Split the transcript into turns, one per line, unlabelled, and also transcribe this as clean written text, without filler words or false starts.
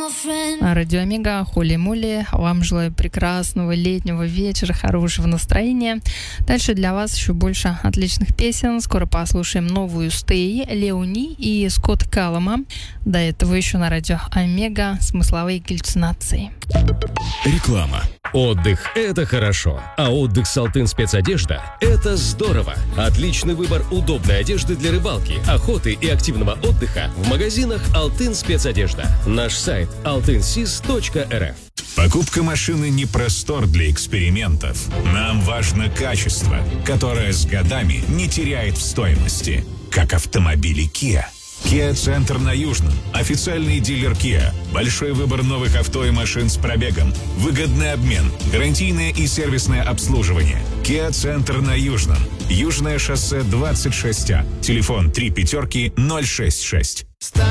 Радио Омега, холи-моли. Вам желаю прекрасного летнего вечера, хорошего настроения. Дальше для вас еще больше отличных песен. Скоро послушаем новую Stay, Леони и Скотт Каллама. До этого еще на радио Омега смысловые галлюцинации.
Реклама. Отдых – это хорошо, а отдых с Алтын спецодежда – это здорово. Отличный выбор удобной одежды для рыбалки, охоты и активного отдыха в магазинах Алтын спецодежда. Наш сайт altynsis.rf.
Покупка машины не простор для экспериментов. Нам важно качество, которое с годами не теряет в стоимости, как автомобили Kia. Kia-центр на Южном. Официальный дилер Kia. Большой выбор новых авто и машин с пробегом. Выгодный обмен. Гарантийное и сервисное обслуживание. Kia-центр на Южном. Южное шоссе 26А. Телефон 3 5 066.